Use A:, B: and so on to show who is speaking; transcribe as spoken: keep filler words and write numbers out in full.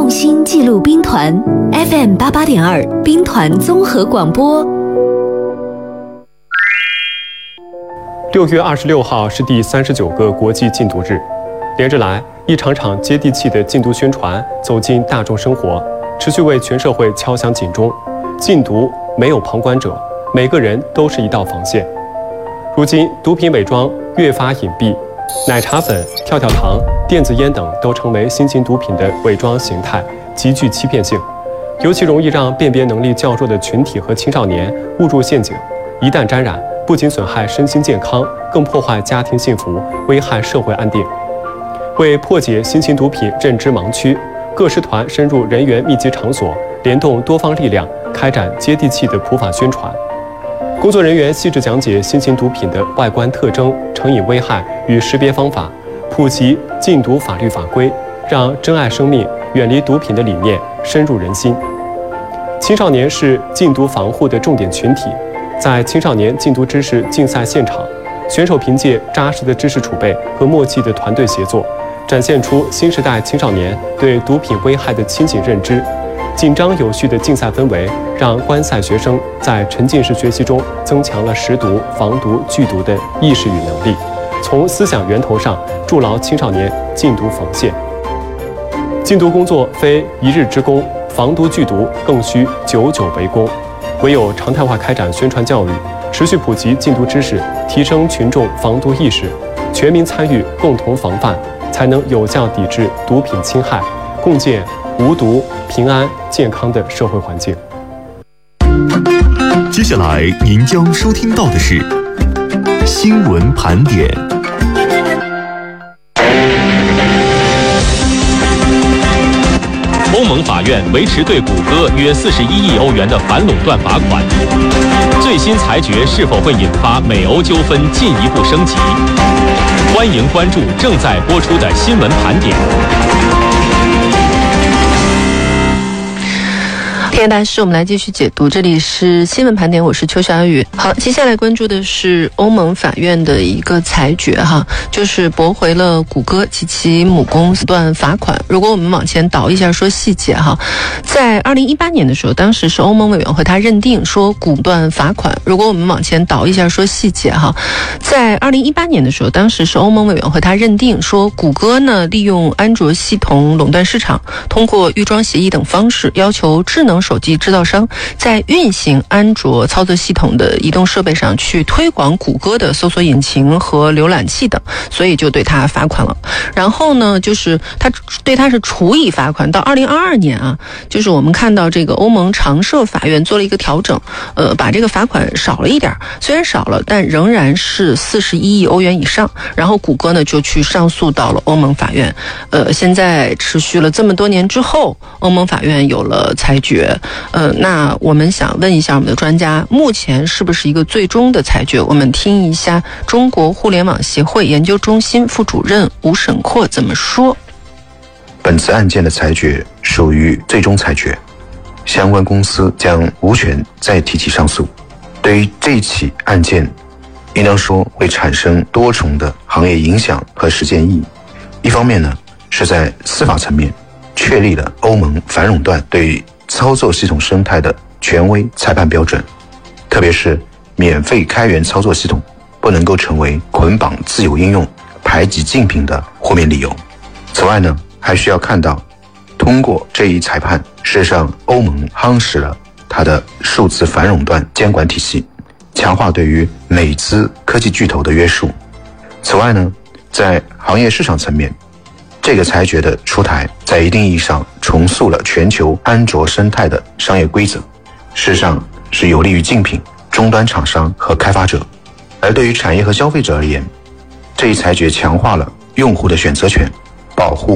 A: 用心记录兵团 F M 八八点二兵团综合广播。
B: 六月二十六号是第三十九个国际禁毒日，连日来，一场场接地气的禁毒宣传走进大众生活，持续为全社会敲响警钟。禁毒没有旁观者，每个人都是一道防线。如今，毒品伪装越发隐蔽，奶茶粉、跳跳糖、电子烟等都成为新型毒品的伪装形态，极具欺骗性，尤其容易让辨别能力较弱的群体和青少年误入陷阱。一旦沾染，不仅损害身心健康，更破坏家庭幸福，危害社会安定。为破解新型毒品认知盲区，各师团深入人员密集场所，联动多方力量，开展接地气的普法宣传。工作人员细致讲解新型毒品的外观特征、成瘾危害与识别方法，普及禁毒法律法规，让珍爱生命、远离毒品的理念深入人心。青少年是禁毒防护的重点群体，在青少年禁毒知识竞赛现场，选手凭借扎实的知识储备和默契的团队协作，展现出新时代青少年对毒品危害的清醒认知。紧张有序的竞赛氛围，让观赛学生在沉浸式学习中增强了识毒、防毒、拒毒的意识与能力，从思想源头上筑牢青少年禁毒防线。禁毒工作非一日之功，防毒拒毒更需久久为功。唯有常态化开展宣传教育，持续普及禁毒知识，提升群众防毒意识，全民参与，共同防范，才能有效抵制毒品侵害，共建无毒、平安、健康的社会环境。
C: 接下来您将收听到的是新闻盘点。
D: 欧盟法院维持对谷歌约四十一亿欧元的反垄断罚款，最新裁决是否会引发美欧纠纷进一步升级？欢迎关注正在播出的新闻盘点。
E: 天眼大事，我们来继续解读。这里是新闻盘点，我是邱小雨。好，接下来关注的是欧盟法院的一个裁决哈，就是驳回了谷歌及其母公司断罚款。如果我们往前倒一下说细节哈，在二零一八年的时候，当时是欧盟委员会他认定说谷断罚款。如果我们往前倒一下说细节哈，在二零一八年的时候，当时是欧盟委员会他认定说谷歌呢利用安卓系统垄断市场，通过预装协议等方式要求智能手机制造商在运行安卓操作系统的移动设备上去推广谷歌的搜索引擎和浏览器等，所以就对他罚款了。然后呢，就是他对他是处以罚款。到二零二二年啊，就是我们看到这个欧盟常设法院做了一个调整，呃，把这个罚款少了一点，虽然少了，但仍然是四十一亿欧元以上。然后谷歌呢就去上诉到了欧盟法院，呃，现在持续了这么多年之后，欧盟法院有了裁决。呃，那我们想问一下我们的专家，目前是不是一个最终的裁决？我们听一下中国互联网协会研究中心副主任吴沈阔怎么说。
F: 本次案件的裁决属于最终裁决，相关公司将无权再提起上诉。对于这起案件，应当说会产生多重的行业影响和实践意义。一方面呢，是在司法层面确立了欧盟反垄断对操作系统生态的权威裁判标准，特别是免费开源操作系统不能够成为捆绑自由应用、排挤竞品的豁免理由。此外呢，还需要看到，通过这一裁判，事实上欧盟夯实了它的数字反垄断监管体系，强化对于美资科技巨头的约束。此外呢，在行业市场层面，这个裁决的出台，在一定意义上重塑了全球安卓生态的商业规则，事实上是有利于竞品、终端厂商和开发者。而对于产业和消费者而言，这一裁决强化了用户的选择权，保护